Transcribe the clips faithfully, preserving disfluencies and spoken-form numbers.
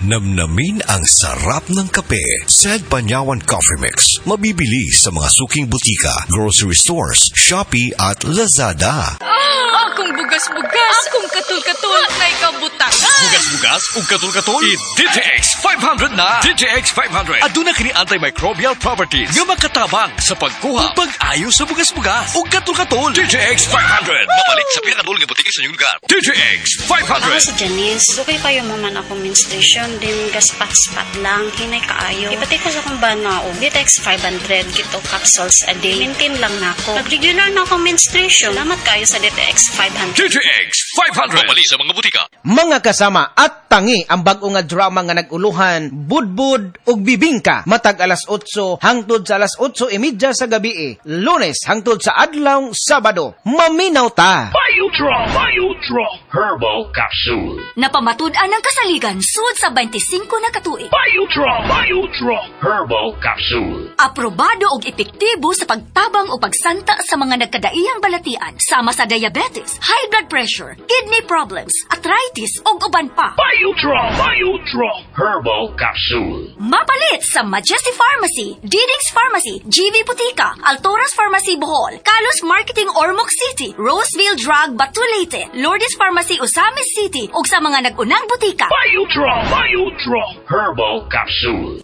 Namnamin ang sarap ng kape. Sad Panyawan Coffee Mix. Mabibili sa mga suking butika, grocery stores, Shopee at Lazada. Ah, akong bugas-bugas, akong katul-katul, na ikaw butangan. Bugas-bugas ug katul-katul, i-D T X five hundred na. D T X five hundred. Aduna kini antimicrobial properties nga makatabang sa pagkuha ug pag-ayo sa bugas-bugas ug katul-katul. D T X five hundred. Mabalik sa pinakadul nga butika sa inyong lugar. D T X five hundred. Ako si Janice. Dugay kayo mo man akong menstruation, din gaspat-spat lang, hinay kaayo. Ipati ko sa kong banao. D T X five hundred, kito capsules a day. Maintain lang na ako. Pag-regular na akong menstruation, salamat kayo sa D T X five hundred. D T X five hundred. Mabalik sa mga butika. Mga kasama at tangi ang bag-o nga drama nga naguluhan, budbud ug bibingka matag alas otso hangtod sa alas otso e media sa gabi, Lunes hangtod sa adlaw Sabado. Maminaw ta. Biodraw, Biodraw Herbal Capsule. Napamatud-an ang kasaligan sud sa twenty-five na katuig. Biodraw, Biodraw Herbal Capsule. Aprobado og epektibo sa pagtabang o pagsanta sa mga nagkadaiyang balatian sama sa diabetes, high blood pressure, kidney problems, arthritis ug uban pa. Biodraw, Biodraw Herbal Capsule. Mapalit sa Majesty Pharmacy, D D X Pharmacy, G V Butika, Altoras Pharmacy Bohol, Kalos Marketing Ormoc City, Roseville Drug Batulete, Lourdes Pharmacy Osamis City ug sa mga nag-unang butika. Biodraw, Biodraw Herbal Capsule.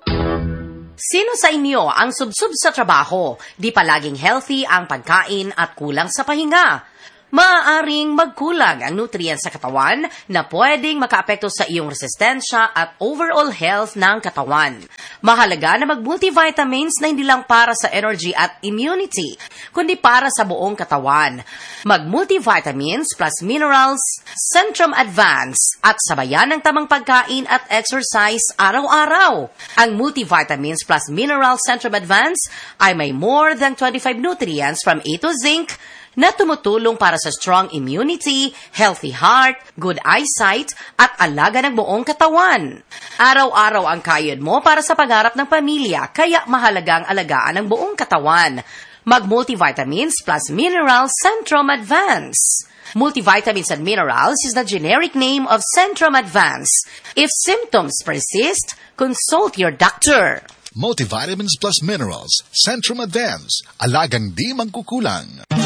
Sino sa inyo ang subsub sa trabaho, di palaging healthy ang pagkain at kulang sa pahinga? Maaaring magkulang ang nutrients sa katawan na pwedeng makaapekto sa iyong resistensya at overall health ng katawan. Mahalaga na mag-multivitamins na hindi lang para sa energy at immunity, kundi para sa buong katawan. Mag-multivitamins plus minerals, Centrum Advance at sabayan ng tamang pagkain at exercise araw-araw. Ang multivitamins plus minerals Centrum Advance ay may more than twenty-five nutrients from A to zinc na tumutulong para sa strong immunity, healthy heart, good eyesight, at alaga ng buong katawan. Araw-araw ang kayod mo para sa pangarap ng pamilya, kaya mahalagang alagaan ang buong katawan. Mag-multivitamins plus minerals Centrum Advance. Multivitamins and minerals is the generic name of Centrum Advance. If symptoms persist, consult your doctor. Multivitamins plus minerals, Centrum Advance, alagang di mangkukulang.